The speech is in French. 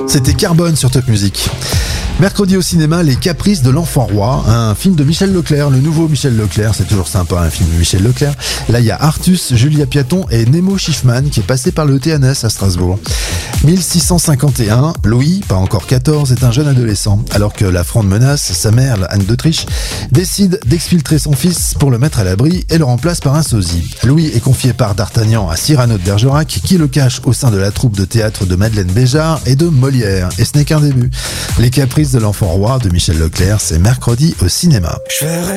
C'était Carbone sur Top Music. Mercredi au cinéma, Les Caprices de l'Enfant Roi, un film de Michel Leclerc, le nouveau Michel Leclerc, c'est toujours sympa un film de Michel Leclerc. Là, il y a Artus, Julia Piaton et Nemo Schiffman qui est passé par le TNS à Strasbourg. 1651, Louis, pas encore 14, est un jeune adolescent. Alors que la Fronde menace, sa mère, Anne d'Autriche, décide d'exfiltrer son fils pour le mettre à l'abri et le remplace par un sosie. Louis est confié par D'Artagnan à Cyrano de Bergerac qui le cache au sein de la troupe de théâtre de Madeleine Béjart et de Molière. Et ce n'est qu'un début. Les Caprices de l'Enfant Roi de Michel Leclerc, c'est mercredi au cinéma.